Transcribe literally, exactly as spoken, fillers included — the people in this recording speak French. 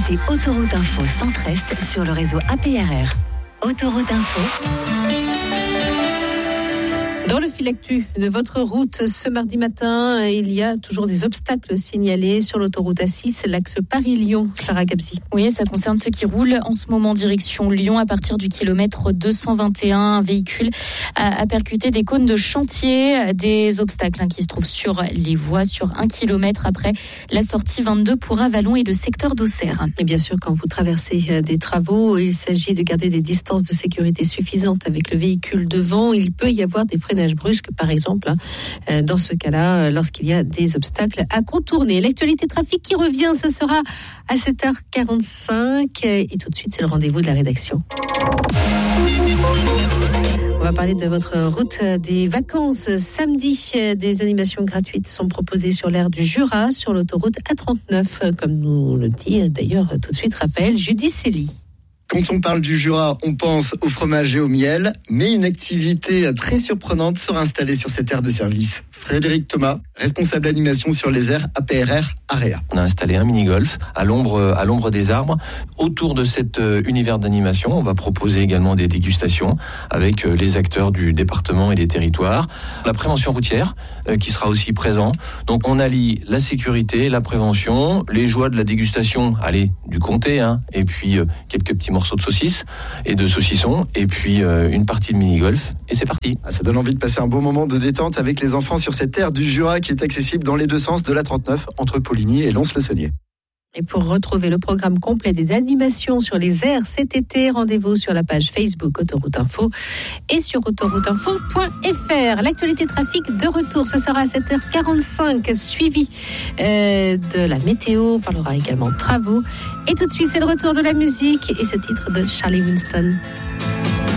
écoutez Autoroute Info Centre-Est sur le réseau A P R R. Autoroute Info. Dans le fil actu de votre route, ce mardi matin, il y a toujours des obstacles signalés sur l'autoroute A six, l'axe Paris-Lyon. Sarah Gabzi. Oui, ça concerne ceux qui roulent en ce moment direction Lyon à partir du kilomètre deux cent vingt et un. Un véhicule a, a percuté des cônes de chantier, des obstacles hein, qui se trouvent sur les voies sur un kilomètre après la sortie vingt-deux pour Avallon et le secteur d'Auxerre. Et bien sûr, quand vous traversez des travaux, il s'agit de garder des distances de sécurité suffisantes avec le véhicule devant. Il peut y avoir des freinages brusques, par exemple, hein, dans ce cas-là, lorsqu'il y a des obstacles à contourner. L'actualité trafic qui revient, ce sera à sept heures quarante-cinq. Et tout de suite, c'est le rendez-vous de la rédaction. On va parler de votre route des vacances. Samedi, des animations gratuites sont proposées sur l'aire du Jura, sur l'autoroute A trente-neuf, comme nous le dit d'ailleurs tout de suite Raphaël Judicelli. Quand on parle du Jura, on pense au fromage et au miel, mais une activité très surprenante sera installée sur cette aire de service. Frédéric Thomas, responsable animation sur les aires A P R R Area. On a installé un mini-golf à l'ombre, à l'ombre des arbres. Autour de cet euh, univers d'animation, on va proposer également des dégustations avec euh, les acteurs du département et des territoires. La prévention routière euh, qui sera aussi présent. Donc on allie la sécurité, la prévention, les joies de la dégustation, allez, du comté, hein, et puis euh, quelques petits morceaux de saucisses et de saucissons, et puis euh, une partie de mini-golf, et c'est parti. Ah, ça donne envie de passer un bon moment de détente avec les enfants sur cette aire du Jura qui est accessible dans les deux sens de la trente-neuf entre Poligny et Lons-le-Saunier. Et pour retrouver le programme complet des animations sur les aires cet été, rendez-vous sur la page Facebook Autoroute Info et sur autoroute info point f r. L'actualité trafic de retour, ce sera à sept heures quarante-cinq, suivi euh, de la météo. On parlera également de travaux. Et tout de suite, c'est le retour de la musique et ce titre de Charlie Winston.